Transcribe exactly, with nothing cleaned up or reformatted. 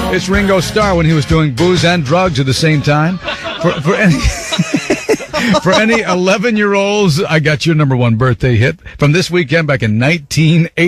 It's Ringo Starr when he was doing booze and drugs at the same time. For, for any for any eleven-year-olds, I got your number one birthday hit from this weekend back in nineteen eighty.